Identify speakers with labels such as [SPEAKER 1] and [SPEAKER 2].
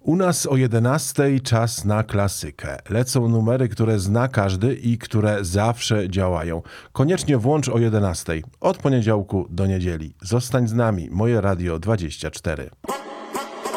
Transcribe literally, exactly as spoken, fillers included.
[SPEAKER 1] U nas o jedenastej czas na klasykę. Lecą numery, które zna każdy i które zawsze działają. Koniecznie włącz o jedenastej. Od poniedziałku do niedzieli. Zostań z nami. Moje Radio dwadzieścia cztery.